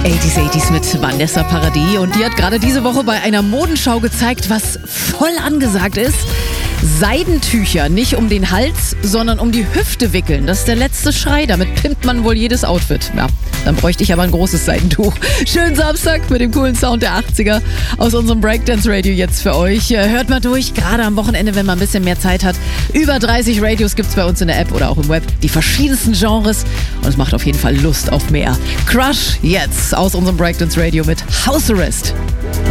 80s mit Vanessa Paradis und die hat gerade diese Woche bei einer Modenschau gezeigt, was voll angesagt ist. Seidentücher nicht um den Hals, sondern um die Hüfte wickeln. Das ist der letzte Schrei. Damit pimpt man wohl jedes Outfit. Ja, dann bräuchte ich aber ein großes Seidentuch. Schönen Samstag mit dem coolen Sound der 80er aus unserem Breakdance Radio jetzt für euch. Hört mal durch, gerade am Wochenende, wenn man ein bisschen mehr Zeit hat. Über 30 Radios gibt's bei uns in der App oder auch im Web. Die verschiedensten Genres und es macht auf jeden Fall Lust auf mehr. Crush jetzt aus unserem Breakdance Radio mit House Arrest.